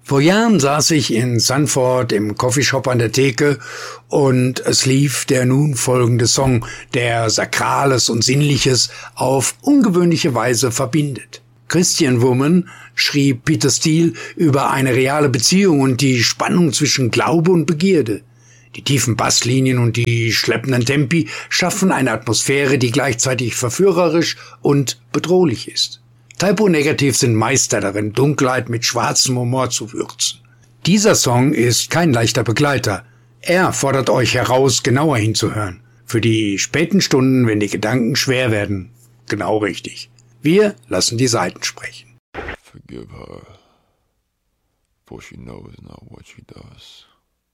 Vor Jahren saß ich in Sanford im Coffeeshop an der Theke und es lief der nun folgende Song, der Sakrales und Sinnliches auf ungewöhnliche Weise verbindet. Christian Woman schrieb Peter Steele über eine reale Beziehung und die Spannung zwischen Glaube und Begierde. Die tiefen Basslinien und die schleppenden Tempi schaffen eine Atmosphäre, die gleichzeitig verführerisch und bedrohlich ist. Type O Negative sind Meister darin, Dunkelheit mit schwarzem Humor zu würzen. Dieser Song ist kein leichter Begleiter. Er fordert euch heraus, genauer hinzuhören. Für die späten Stunden, wenn die Gedanken schwer werden, genau richtig. Wir lassen die Saiten sprechen. Forgive her, for she knows not what she does.